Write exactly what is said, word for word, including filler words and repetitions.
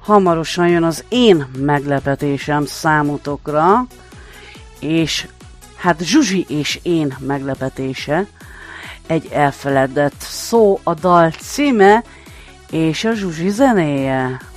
hamarosan jön az én meglepetésem számotokra, és hát Zsuzsi és én meglepetése, egy elfeledett szó a dal címe, és a Zsuzsi zenéje.